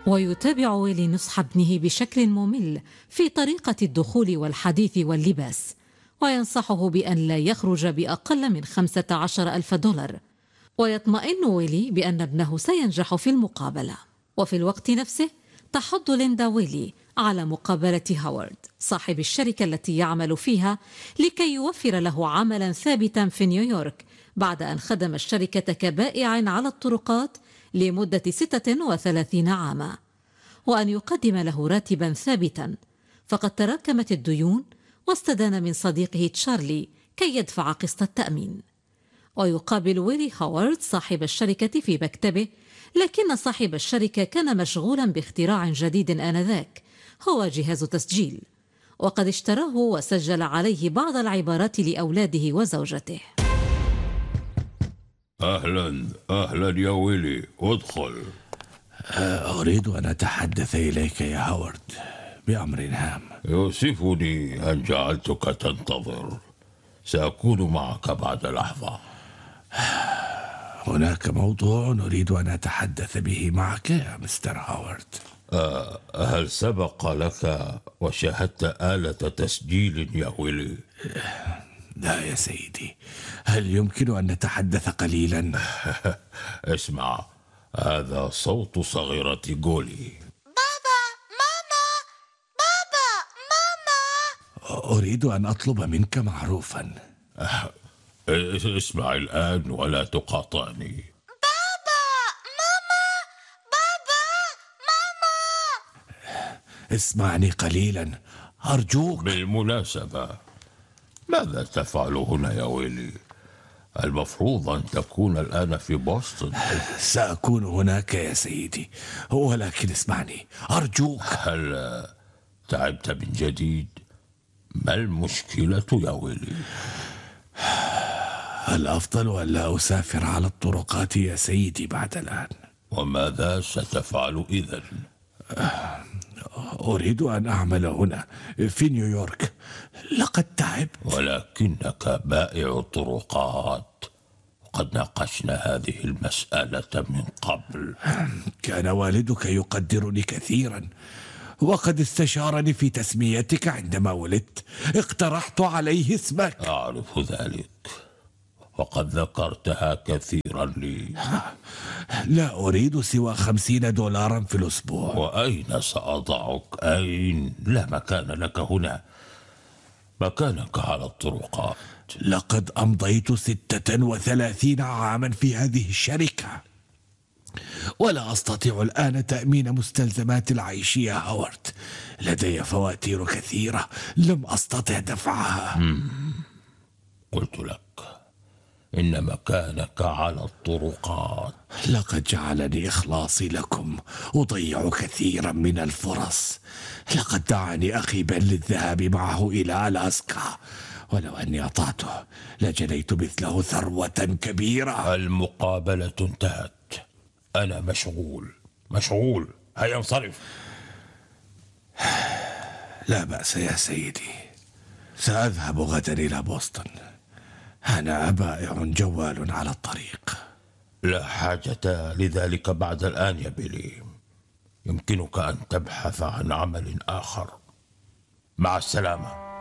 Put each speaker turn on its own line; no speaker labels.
ويتابع ويلي نصح ابنه بشكل ممل في طريقة الدخول والحديث واللباس، وينصحه بأن لا يخرج بأقل من 15,000 دولار. ويطمئن ويلي بأن ابنه سينجح في المقابلة. وفي الوقت نفسه تحض ليندا ويلي على مقابلة هوارد صاحب الشركة التي يعمل فيها لكي يوفر له عملا ثابتا في نيويورك، بعد أن خدم الشركة كبائع على الطرقات لمدة 36 عاما، وأن يقدم له راتبا ثابتا. فقد تراكمت الديون، واستدان من صديقه تشارلي كي يدفع قسط التأمين. ويقابل ويلي هوارد صاحب الشركة في مكتبه، لكن صاحب الشركة كان مشغولا باختراع جديد آنذاك، هو جهاز تسجيل، وقد اشتراه وسجل عليه بعض العبارات لأولاده وزوجته.
أهلا أهلا يا ويلي، ادخل.
أريد أن أتحدث إليك يا هوارد بأمر هام.
يؤسفني أن جعلتك تنتظر، سأكون معك بعد لحظة.
هناك موضوع أريد أن أتحدث به معك يا مستر هوارد.
هل سبق لك وشاهدت آلة تسجيل يا ويلي؟
لا يا سيدي، هل يمكن أن نتحدث قليلا؟
اسمع، هذا صوت صغيرة جولي.
بابا، ماما، بابا، ماما.
أريد أن أطلب منك معروفا.
اسمع الآن ولا تقاطعني.
بابا، ماما، بابا، ماما.
اسمعني قليلا أرجوك.
بالمناسبة، ماذا تفعل هنا يا ويلي؟ المفروض أن تكون الآن في بوسطن.
سأكون هناك يا سيدي، ولكن اسمعني أرجوك.
هل تعبت من جديد؟ ما المشكلة يا ويلي؟
الأفضل أن لا أسافر على الطرقات يا سيدي بعد الآن.
وماذا ستفعل إذن؟
أريد أن أعمل هنا في نيويورك، لقد تعبت.
ولكنك بائع طرقات، وقد ناقشنا هذه المسألة من قبل.
كان والدك يقدرني كثيرا، وقد استشارني في تسميتك عندما ولدت. اقترحت عليه اسمك.
أعرف ذلك، وقد ذكرتها كثيرا لي.
لا أريد سوى 50 دولارا في الأسبوع.
وأين سأضعك؟ أين؟ لا مكان لك هنا، مكانك على الطرقات.
لقد أمضيت 36 عاما في هذه الشركة، ولا أستطيع الآن تأمين مستلزمات العيش يا هوارد. لدي فواتير كثيرة لم أستطع دفعها.
قلت لك إن مكانك على الطرقات.
لقد جعلني إخلاصي لكم أضيع كثيرا من الفرص. لقد دعاني أخي بن للذهاب معه إلى ألاسكا، ولو أني أطعته لجنيت مثله ثروة كبيرة.
المقابلة انتهت، أنا مشغول، هيا انصرف.
لا بأس يا سيدي، سأذهب غدا إلى بوسطن. أنا بائع جوال على الطريق.
لا حاجة لذلك بعد الآن يا بيلي، يمكنك أن تبحث عن عمل آخر. مع السلامة.